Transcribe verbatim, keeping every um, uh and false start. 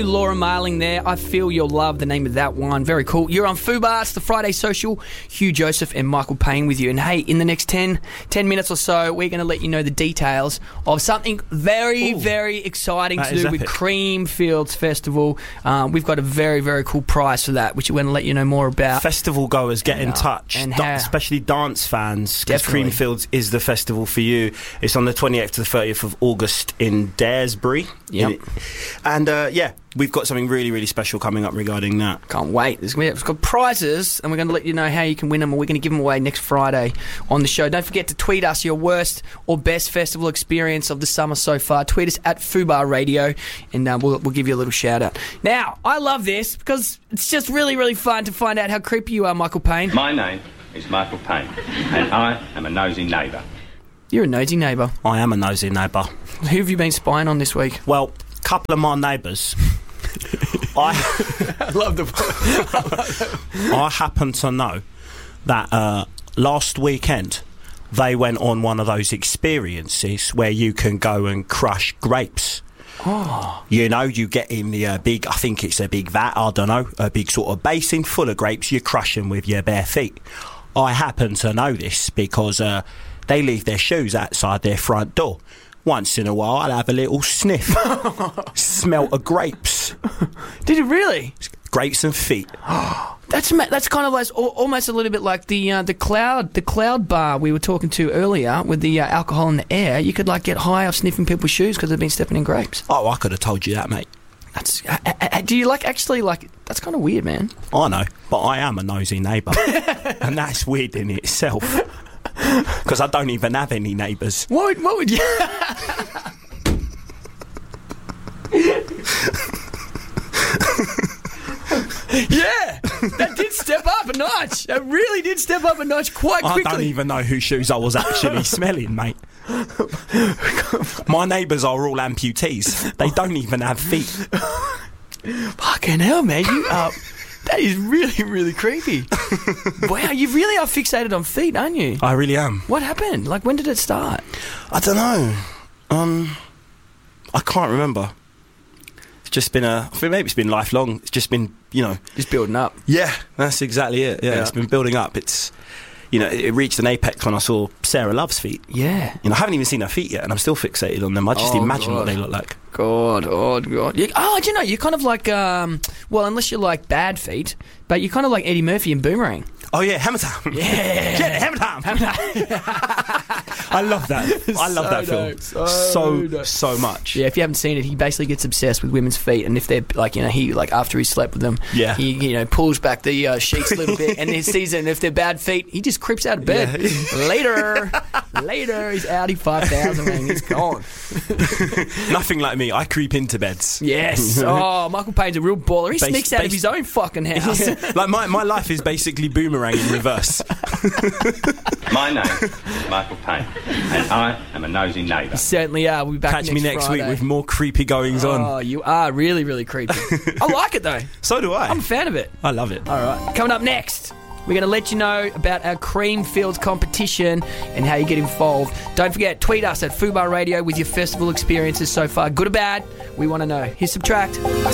Laura Marling there. I Feel Your Love, the name of that one. Very cool. You're on Fubar. It's the Friday Social. Hugh Joseph and Michael Payne with you. And hey, in the next ten, ten minutes or so, we're going to let you know the details of something very, Ooh, very exciting to do with Creamfields Festival. Um, we've got a very, very cool prize for that, which we're going to let you know more about. Festival goers, get and, in touch, and da- especially dance fans, because Creamfields is the festival for you. It's on the twenty-eighth to the thirtieth of August in Daresbury. Yep. And uh, yeah, we've got something really, really special coming up regarding that. Can't wait. We've got prizes, and we're going to let you know how you can win them, and we're going to give them away next Friday on the show. Don't forget to tweet us your worst or best festival experience of the summer so far. Tweet us at Fubar Radio, and uh, we'll, we'll give you a little shout-out. Now, I love this because it's just really, really fun to find out how creepy you are, Michael Payne. My name is Michael Payne, and I am a nosy neighbour. You're a nosy neighbour. I am a nosy neighbour. Who have you been spying on this week? Well, a couple of my neighbours. I, I love the. I happen to know that uh, last weekend they went on one of those experiences where you can go and crush grapes. Oh. You know, you get in the uh, big, I think it's a big vat, I don't know, a big sort of basin full of grapes, you crush them with your bare feet. I happen to know this because uh, they leave their shoes outside their front door. Once in a while, I'll have a little sniff. Smell of grapes. Did it really? Grapes and feet. That's that's kind of like almost a little bit like the uh, the cloud the cloud bar we were talking to earlier with the uh, alcohol in the air. You could like get high off sniffing people's shoes because they've been stepping in grapes. Oh, I could have told you that, mate. That's. Uh, uh, do you like actually like? That's kind of weird, man. I know, but I am a nosy neighbour, and that's weird in itself. Because I don't even have any neighbours. What would, what would you... Yeah, that did step up a notch. That really did step up a notch quite quickly. I don't even know whose shoes I was actually smelling, mate. My neighbours are all amputees. They don't even have feet. Fucking hell, man. You are... That is really, really creepy. Wow, you really are fixated on feet, aren't you? I really am. What happened? Like, when did it start? I don't know. Um, I can't remember. It's just been a... I think maybe it's been lifelong. It's just been, you know... Just building up. Yeah, that's exactly it. Yeah, yeah. It's been building up. It's... You know, it reached an apex when I saw Sarah Love's feet. Yeah. You know, I haven't even seen her feet yet, and I'm still fixated on them. I just oh, imagine God. what they look like. God, oh, God. You, oh, do you know, you're kind of like, um, well, unless you like bad feet, but you're kind of like Eddie Murphy in Boomerang. Oh, yeah, Hammer Time. Yeah. Yeah, Hammer Time. Hammer Time. I love that. I love so that film dope. So, so, dope. so much. Yeah, if you haven't seen it, he basically gets obsessed with women's feet, and if they're, like, you know, he, like, after he slept with them, yeah. he, you know, pulls back the uh, sheets a little bit, and he sees it, and if they're bad feet, he just creeps out of bed. Yeah. Later. Later, he's Audi five thousand, man, he's gone. Nothing like me. I creep into beds. Yes. Oh, Michael Payne's a real baller. He Bas- sneaks out bas- of his own fucking house. Yeah. Like, my, my life is basically Boomerang in reverse. My name is Michael Payne, and I am a nosy neighbour. You certainly are. We'll be back Catch next me next Friday. week with more creepy goings on. Oh, you are really, really creepy. I like it, though. So do I. I'm a fan of it. I love it. All right. Coming up next, we're going to let you know about our Creamfields competition and how you get involved. Don't forget, tweet us at Fubar Radio with your festival experiences so far. Good or bad, we want to know. Here's Subtract.